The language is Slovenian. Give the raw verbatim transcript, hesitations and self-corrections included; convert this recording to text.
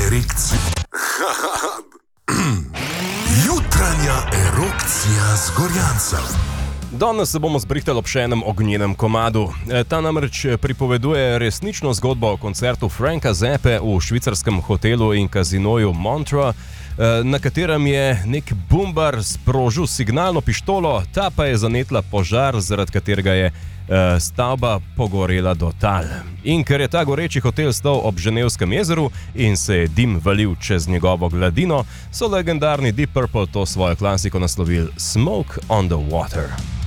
erekcija. Jutranja erupcija z Gorjancem. Danes se bomo zbrihtali ob še enem ognjenem komadu. Ta namreč pripoveduje resnično zgodbo o koncertu Franka Zappe v švicarskem hotelu in kazinoju Montreux, na katerem je nek bumbar sprožil signalno pištolo, ta pa je zanetla požar, zaradi katerega je stavba pogorela do tal. In ker je ta goreči hotel stal ob Ženevskem jezeru in se je dim valil čez njegovo gladino, so legendarni Deep Purple to svojo klasiko naslovili Smoke on the Water.